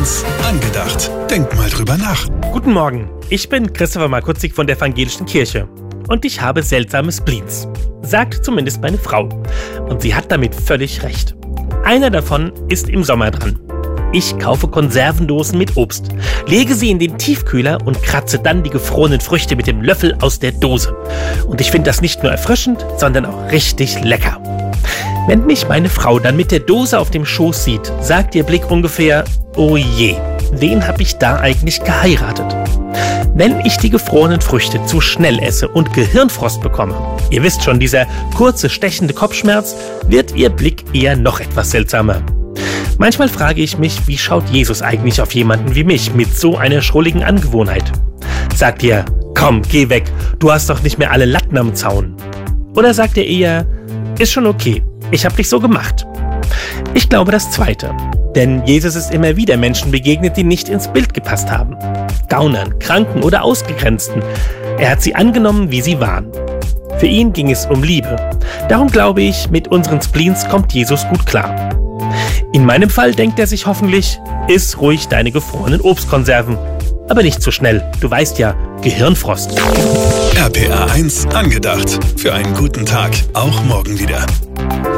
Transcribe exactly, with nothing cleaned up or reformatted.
eins angedacht. Denk mal drüber nach. Guten Morgen, ich bin Christopher Markutzig von der Evangelischen Kirche und ich habe seltsame Spleens, sagt zumindest meine Frau. Und sie hat damit völlig recht. Einer davon ist im Sommer dran. Ich kaufe Konservendosen mit Obst, lege sie in den Tiefkühler und kratze dann die gefrorenen Früchte mit dem Löffel aus der Dose. Und ich finde das nicht nur erfrischend, sondern auch richtig lecker. Wenn mich meine Frau dann mit der Dose auf dem Schoß sieht, sagt ihr Blick ungefähr: Oh je, wen hab ich da eigentlich geheiratet? Wenn ich die gefrorenen Früchte zu schnell esse und Gehirnfrost bekomme, ihr wisst schon, dieser kurze, stechende Kopfschmerz, wird ihr Blick eher noch etwas seltsamer. Manchmal frage ich mich, wie schaut Jesus eigentlich auf jemanden wie mich mit so einer schrulligen Angewohnheit? Sagt ihr: Komm, geh weg, du hast doch nicht mehr alle Latten am Zaun? Oder sagt er eher: Ist schon okay, ich hab dich so gemacht? Ich glaube das Zweite. Denn Jesus ist immer wieder Menschen begegnet, die nicht ins Bild gepasst haben. Gaunern, Kranken oder Ausgegrenzten. Er hat sie angenommen, wie sie waren. Für ihn ging es um Liebe. Darum glaube ich, mit unseren Spleens kommt Jesus gut klar. In meinem Fall denkt er sich hoffentlich: Iss ruhig deine gefrorenen Obstkonserven. Aber nicht zu schnell, du weißt ja, Gehirnfrost. R P R eins angedacht. Für einen guten Tag, auch morgen wieder.